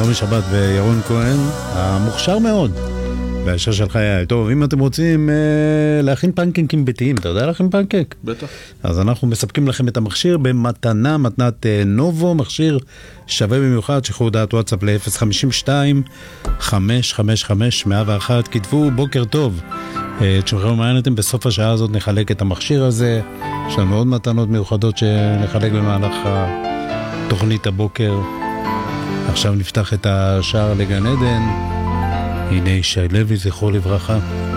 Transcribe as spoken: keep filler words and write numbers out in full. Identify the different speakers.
Speaker 1: נעמי שבת וירון כהן, המוכשר מאוד. והשיר של חיי. טוב, אם אתם רוצים אה, להכין פנקקים ביתיים, אתה יודע להכין פנקק?
Speaker 2: בטח.
Speaker 1: אז אנחנו מספקים לכם את המכשיר במתנה, מתנת אה, נובו, מכשיר שווה במיוחד, שחררו דעת וואטסאפ ל-אפס חמש שתיים חמש חמש חמש מאה ואחת, כתבו בוקר טוב. אה, תשמחים מעייניתם, בסוף השעה הזאת נחלק את המכשיר הזה, יש לנו עוד מתנות מיוחדות שנחלק במהלך תוכנית הבוקר. עכשיו נפתח את השער לגן עדן. הנה ישי לוי, זכרו לברכה.